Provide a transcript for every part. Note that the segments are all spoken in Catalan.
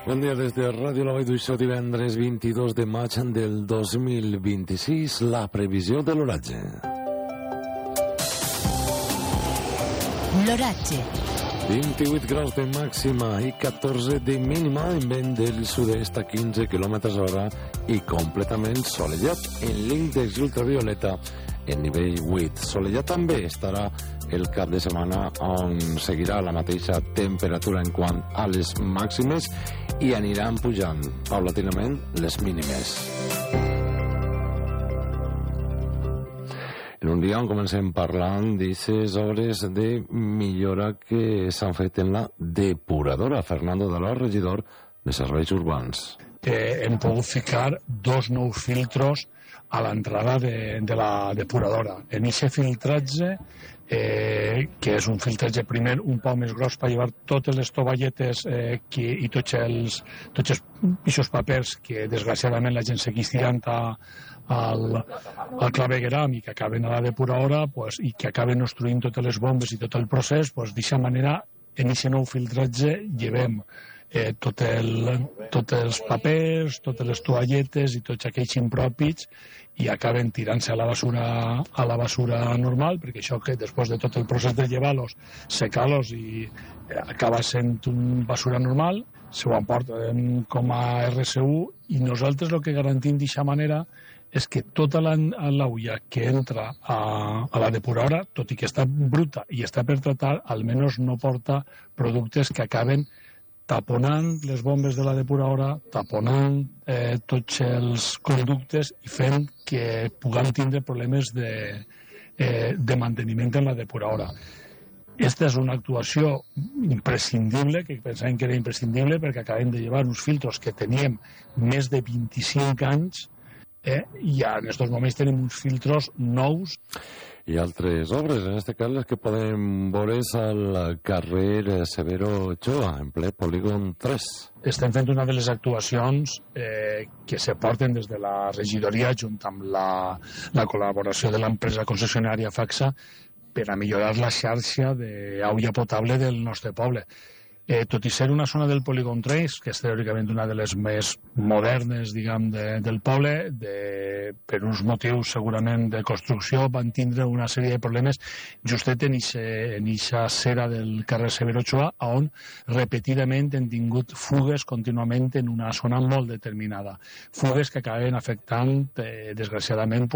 Bon dia des de Ràdio La Vall d'Uixó, divendres 22 de maig del 2026, la previsió de l'oratge. L'oratge. 28 graus de màxima i 14 de mínima, en vent del sud-est a 15 km/h i completament solellat en l'índex ultravioleta en nivell 8. Solellat també estarà el cap de setmana, on seguirà la mateixa temperatura en quant a les màximes i aniran pujant paulatinament les mínimes. En un dia on comencem parlant d'aquestes obres de millora que s'han fet en la depuradora. Fernando Daló, regidor de Serveis Urbans. Hem pogut ficar 2 nous filtros a l'entrada de la depuradora. En aquest filtratge, que és un filtratge primer un poc més gros per llevar totes les tovalletes i tots els papers que desgraciadament la gent segueix tirant al clavegueram i que acaben a la depuradora i que acaben obstruint totes les bombes i tot el procés, d'aquesta manera en aquest nou filtratge llevem tots els papers, totes les tovalletes i tots aquells impròpits i acaben tirant-se a la basura normal, perquè això que després de tot el procés de llevar-los, secar-los i acaba sent una basura normal, se ho emporten com a RSU i nosaltres el que garantim d'aquesta manera és que tota l'aulla que entra a la depuradora, tot i que està bruta i està per tratar, almenys no porta productes que acaben taponant les bombes de la depuradora, taponant tots els conductes i fent que puguem tindre problemes de manteniment en la depuradora. Aquesta és una actuació imprescindible, que pensàvem que era imprescindible, perquè acabem de llevar uns filtros que teníem més de 25 anys i en aquests moments tenim uns filtros nous. I altres obres, en aquest cas les que podem veure al carrer Severo Ochoa, en ple polígon 3. Estem fent una de les actuacions que se porten des de la regidoria junt amb la col·laboració de l'empresa concessionària FACSA per a millorar la xarxa d'aigua potable del nostre poble. Tot i ser una zona del polígon 3, que és teòricament una de les més modernes, diguem, del poble, per uns motius segurament de construcció, van tindre una sèrie de problemes justet en eixa cera del carrer Severo Ochoa, on repetidament han tingut fugues contínuament en una zona molt determinada. Fugues que acaben afectant, desgraciadament,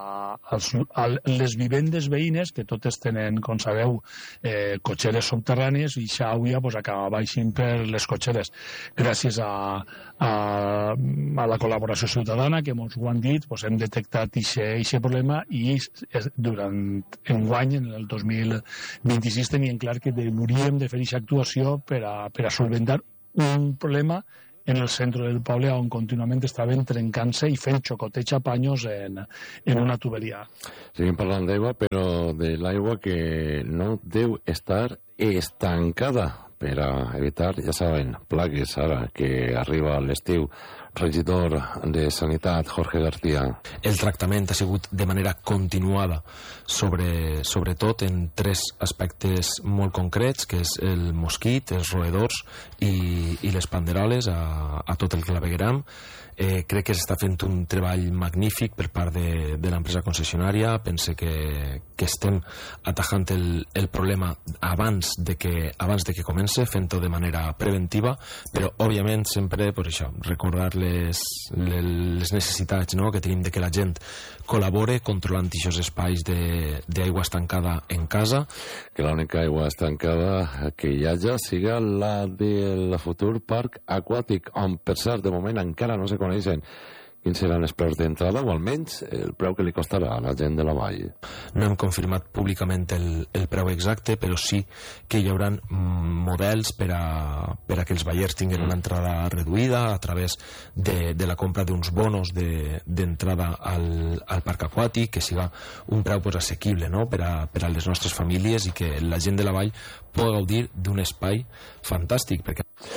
a les vivendes veïnes, que totes tenen, com sabeu, cotxeres subterrànies, i això avui acaba baixin per les cotxeres. Gràcies a la col·laboració ciutadana, que ens ho han dit, hem detectat aquest problema i durant enguany, en el 2026, teníem clar que hauríem de fer aquesta actuació per a solventar un problema en el centre del poble on contínuament estaven trencant-se i fent xocoteig a panyos en una tuberia. Seguim parlant d'aigua, però de l'aigua que no deu estar estancada per a evitar, ja saben, plagues ara que arriba l'estiu. Regidor de Sanitat, Jorge García. El tractament ha sigut de manera continuada, sobretot en 3 aspectes molt concrets, que és el mosquit, els roedors i les panderoles a tot el clavegueram. Crec que s'està fent un treball magnífic per part de l'empresa concessionària. Pense que estem atajant el problema abans de que comence, fent-ho de manera preventiva, però òbviament sempre per això, recordar les necessitats que tenim de que la gent col·labore controlant aquests espais d'aigua estancada en casa. Que l'única aigua estancada que hi hagi siga la del futur parc aquàtic, on per cert de moment encara no se coneixen quins seran els preus d'entrada, o almenys el preu que li costarà a la gent de la vall. No hem confirmat públicament el preu exacte, però sí que hi haurà models per a que els vallers tinguin una entrada reduïda a través de la compra d'uns bonos d'entrada al parc aquàtic, que siga un preu assequible per a les nostres famílies i que la gent de la vall pugui gaudir d'un espai fantàstic.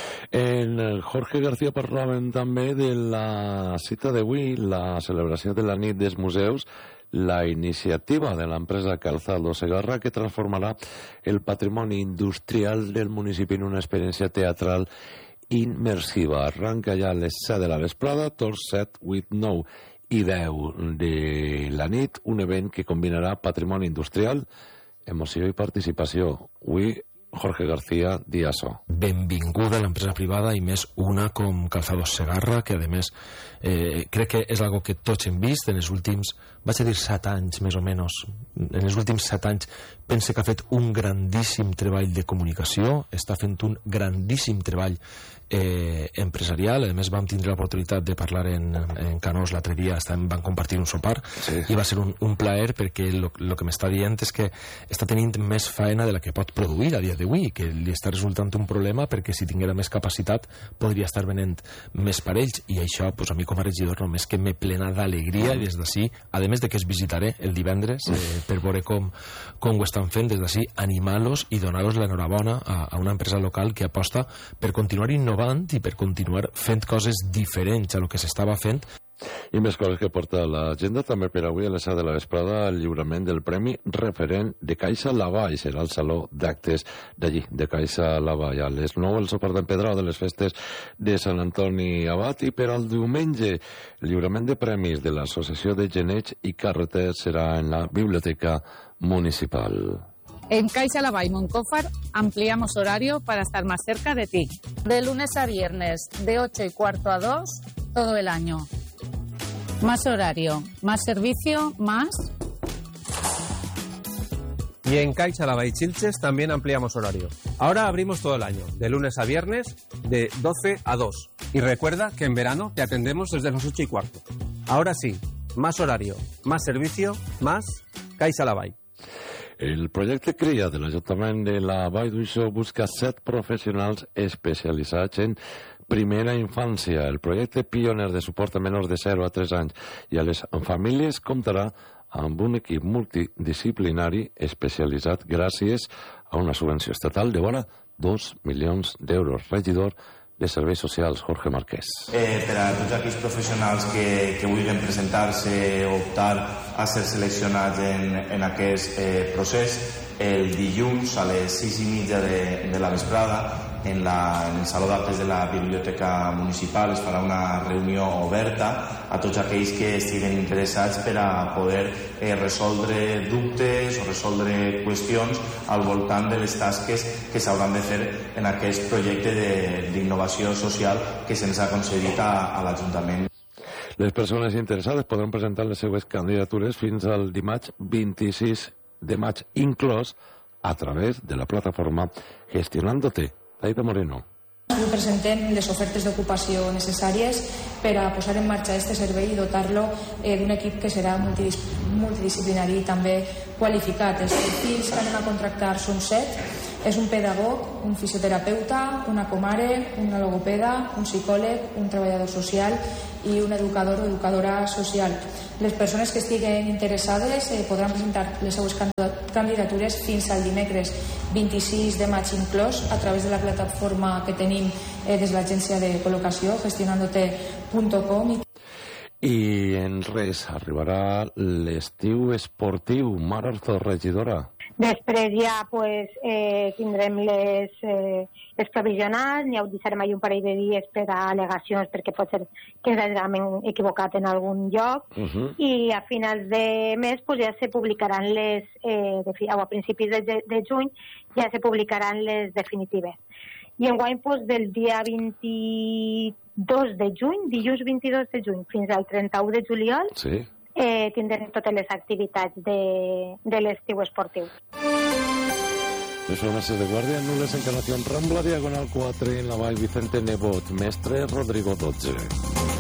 En Jorge García parlaven també de la cita d'avui, la celebració de la nit dels museus, la iniciativa de l'empresa Calzado Segarra, que transformarà el patrimoni industrial del municipi en una experiència teatral immersiva. Arranca ja a les 7 de la vesprada, tots 7, 8, 9 i 10 de la nit, un event que combinarà patrimoni industrial, emoció i participació. Avui, Jorge García Díazo. Benvinguda a l'empresa privada i més una com Calzados Segarra, que a més crec que és algo que tots hem vist en els últims, vaig a dir 7 anys més o menys, en els últims 7 anys pense que ha fet un grandíssim treball de comunicació, està fent un grandíssim treball empresarial. A més vam tindre l'oportunitat de parlar en Canós l'altre dia, van compartir un sopar, sí. I va ser un plaer, perquè el que m'està dient és que està tenint més faena de la que pot produir a dia d'avui, que li està resultant un problema, perquè si tinguera més capacitat podria estar venent més parells, i això pues, a mi com a regidor només que me plena d'alegria, i des d'ací, a més de que es visitaré el divendres per veure com ho estan fent, des d'ací animar-los i donar-los l'enhorabona a una empresa local que aposta per continuar innovant i per continuar fent coses diferents a lo que s'estava fent. I més coses que porta l'agenda. També per avui a les 7 de la vesprada el lliurament del Premi Referent de Caixa Laval. Serà el saló d'actes d'allí, de Caixa Laval. A les 9 el sopar d'empedrar de les festes de Sant Antoni Abat, i per al diumenge el lliurament de premis de l'Associació de Geneig i Carreters serà en la Biblioteca Municipal. En Caixa Laval y Moncófar ampliamos horario para estar más cerca de ti. De lunes a viernes, de 8:15 a 2, todo el año. Más horario, más servicio, más... Y en Caixa Laval y Chilches también ampliamos horario. Ahora abrimos todo el año, de lunes a viernes, de 12 a 2. Y recuerda que en verano te atendemos desde las 8:15. Ahora sí, más horario, más servicio, más Caixa Laval. El projecte CRIA de l'Ajuntament de la Vall d'Uixó busca 7 professionals especialitzats en primera infància. El projecte pioner de suport a menors de 0 a 3 anys i a les famílies comptarà amb un equip multidisciplinari especialitzat gràcies a una subvenció estatal de vora 2 milions d'euros. Regidor de Serveis Socials, Jorge Marquès. Per a tots aquells professionals que vulguin presentar-se o optar a ser seleccionats en aquest procés, el dilluns a les 6:30 de la vesprada en el Saló d'Actes de la Biblioteca Municipal es farà una reunió oberta a tots aquells que estiguin interessats per a poder resoldre dubtes o resoldre qüestions al voltant de les tasques que s'hauran de fer en aquest projecte d'innovació social que se'ns ha concedit a l'Ajuntament. Les persones interessades podran presentar les seues candidatures fins al dimarts 26 de maig, inclòs a través de la plataforma Gestionándote. Aida Moreno. Presentem les ofertes d'ocupació necessàries per a posar en marxa aquest servei i dotar-lo d'un equip que serà multidisciplinari i també qualificat. Els perfils que anem a contractar són 7. És un pedagog, un fisioterapeuta, una comare, una logopeda, un psicòleg, un treballador social i un educador o educadora social. Les persones que estiguen interessades podran presentar les seues candidatures fins al dimecres 26 de maig inclòs a través de la plataforma que tenim des de l'agència de col·locació gestionandote.com. I en res, arribarà l'estiu esportiu. Mar Arzo, regidora. Després ja tindrem les provisionals, n'hi deixarem un parell de dies per a al·legacions perquè pot ser que ens hàgim equivocat en algun lloc i a finals de mes ja se publicaran a principis de juny ja se publicaran les definitives. I enguany del dia 22 de juny, dilluns 22 de juny fins al 31 de juliol, tindrem totes les activitats de l'estiu esportiu. Les farmàcies de Guàrdia, Nules, Encarnación, Rambla, Diagonal 4, en la Vall Vicente Nebot, Mestre Rodrigo 12.